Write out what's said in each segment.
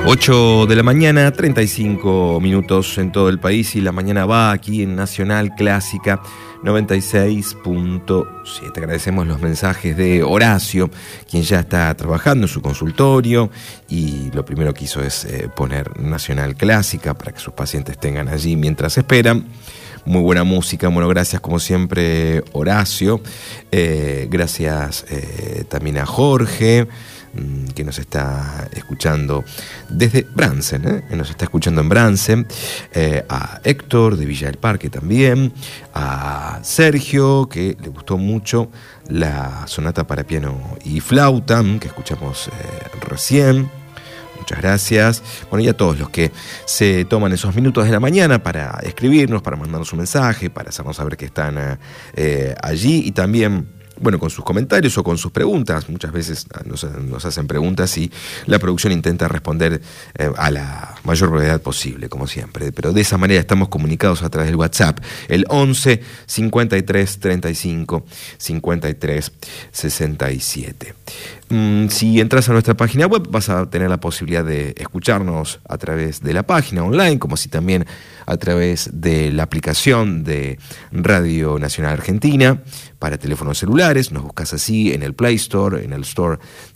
8 de la mañana, 35 minutos en todo el país, y la mañana va aquí en Nacional Clásica 96.7. Agradecemos los mensajes de Horacio, quien ya está trabajando en su consultorio y lo primero que hizo es poner Nacional Clásica para que sus pacientes tengan allí mientras esperan. Muy buena música. Bueno, gracias como siempre, Horacio. Gracias también a Jorge, que nos está escuchando desde Bransen, nos está escuchando en Bransen, a Héctor de Villa del Parque también, a Sergio, que le gustó mucho la sonata para piano y flauta que escuchamos recién. Muchas gracias. Bueno, y a todos los que se toman esos minutos de la mañana para escribirnos, para mandarnos un mensaje, para hacernos saber que están allí, y también, bueno, con sus comentarios o con sus preguntas. Muchas veces nos hacen preguntas y la producción intenta responder a la mayor brevedad posible, como siempre. Pero de esa manera estamos comunicados a través del WhatsApp, el 11 53 35 53 67. Si entras a nuestra página web vas a tener la posibilidad de escucharnos a través de la página online, como si también a través de la aplicación de Radio Nacional Argentina para teléfonos celulares. Nos buscas así en el Play Store, en el Store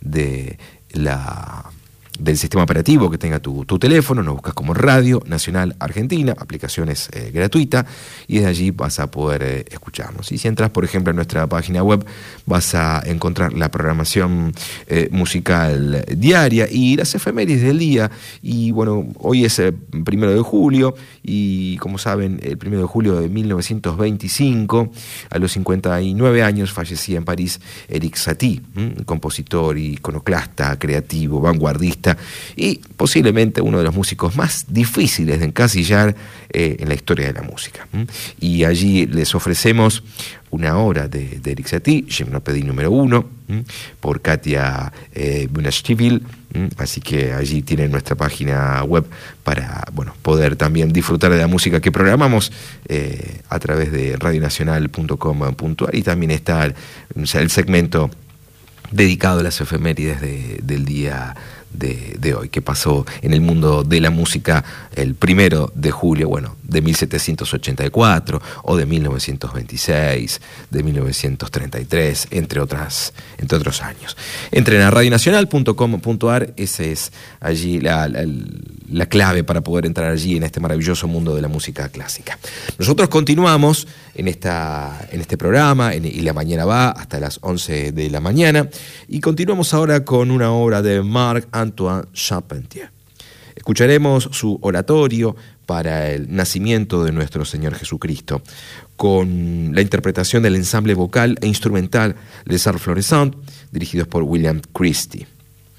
del sistema operativo que tenga tu teléfono. Nos buscas como Radio Nacional Argentina, aplicación es gratuita, y desde allí vas a poder escucharnos. Y si entras, por ejemplo, en nuestra página web, vas a encontrar la programación musical diaria y las efemérides del día. Y bueno, hoy es el 1 de julio, y como saben, el 1 de julio de 1925, a los 59 años, fallecía en París Erik Satie, compositor, iconoclasta, creativo, vanguardista, y posiblemente uno de los músicos más difíciles de encasillar en la historia de la música. Y allí les ofrecemos una obra de Erik Satie, Gymnopédie número 1, por Katia Bunashvili. Así que allí tienen nuestra página web para poder también disfrutar de la música que programamos a través de radionacional.com.ar, y también está el segmento dedicado a las efemérides del día de hoy, que pasó en el mundo de la música el 1 de julio, de 1784, o de 1926, de 1933, entre otros años. Entren a radionacional.com.ar, ese es allí la clave para poder entrar allí en este maravilloso mundo de la música clásica. Nosotros continuamos en este programa, y la mañana va hasta las 11 de la mañana, y continuamos ahora con una obra de Marc-Antoine Charpentier. Escucharemos su oratorio para el nacimiento de nuestro Señor Jesucristo, con la interpretación del ensamble vocal e instrumental Les Arts Florissants, dirigidos por William Christie.